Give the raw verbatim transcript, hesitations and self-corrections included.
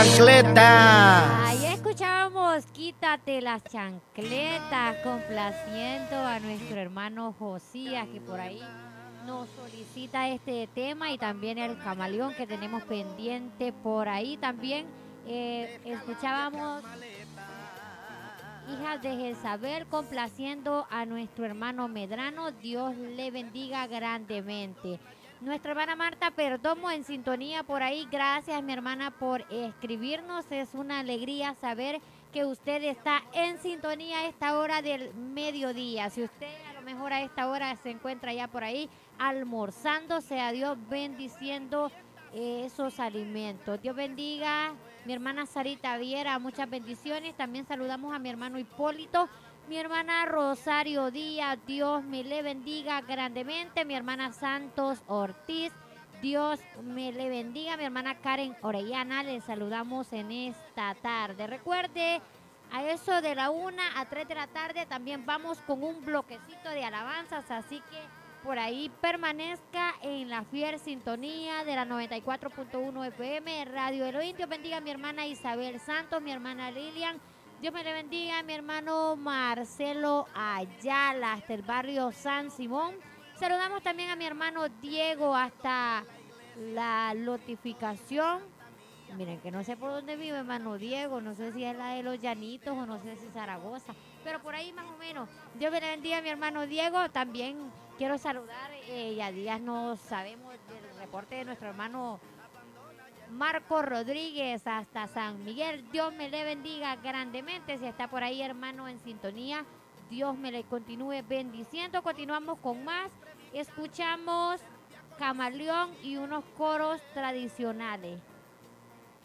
chancletas. Ahí escuchábamos Quítate las chancletas, complaciendo a nuestro hermano Josías, que por ahí nos solicita este tema, y también el camaleón que tenemos pendiente por ahí. También eh, escuchábamos Hijas de Jezabel, complaciendo a nuestro hermano Medrano. Dios le bendiga grandemente. Nuestra hermana Marta Perdomo en sintonía por ahí. Gracias, mi hermana, por escribirnos. Es una alegría saber que usted está en sintonía a esta hora del mediodía. Si usted a lo mejor a esta hora se encuentra ya por ahí almorzando, sea Dios bendiciendo esos alimentos. Dios bendiga mi hermana Sarita Viera, muchas bendiciones. También saludamos a mi hermano Hipólito, mi hermana Rosario Díaz, Dios me le bendiga grandemente. Mi hermana Santos Ortiz, Dios me le bendiga. Mi hermana Karen Orellana, le saludamos en esta tarde. Recuerde, a eso de la una a tres de la tarde también vamos con un bloquecito de alabanzas, así que por ahí permanezca en la fiel sintonía de la noventa y cuatro punto uno F M, Radio Elohim. Dios bendiga a mi hermana Isabel Santos, mi hermana Lilian. Dios me le bendiga a mi hermano Marcelo Ayala, hasta el barrio San Simón. Saludamos también a mi hermano Diego hasta la notificación. Miren que no sé por dónde vive hermano Diego, no sé si es la de los Llanitos o no sé si Zaragoza, pero por ahí más o menos. Dios me le bendiga a mi hermano Diego. También quiero saludar, eh, ya días no sabemos del reporte de nuestro hermano Marco Rodríguez hasta San Miguel. Dios me le bendiga grandemente. Si está por ahí hermano en sintonía, Dios me le continúe bendiciendo. Continuamos con más. Escuchamos Camaleón y unos coros tradicionales.